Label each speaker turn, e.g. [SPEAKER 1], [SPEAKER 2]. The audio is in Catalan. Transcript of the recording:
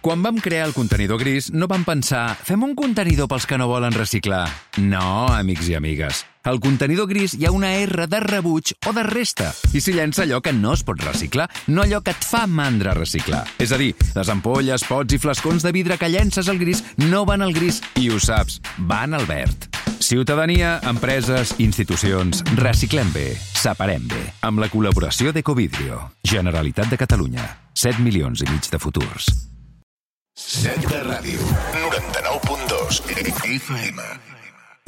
[SPEAKER 1] Quan vam crear el contenidor gris, no vam pensar «fem un contenidor pels que no volen reciclar». No, amics i amigues. Al contenidor gris hi ha una R de rebuig o de resta i s'hi llença allò que no es pot reciclar, no allò que et fa mandra reciclar. És a dir, les ampolles, pots i flascons de vidre que llences al gris no van al gris i ho saps, van al verd. Ciutadania, empreses, institucions, reciclem bé, separem bé. Amb la col·laboració d'Ecovidrio, Generalitat de Catalunya, 7 milions i mig de futurs.
[SPEAKER 2] Set de ràdio, 99.2 FM.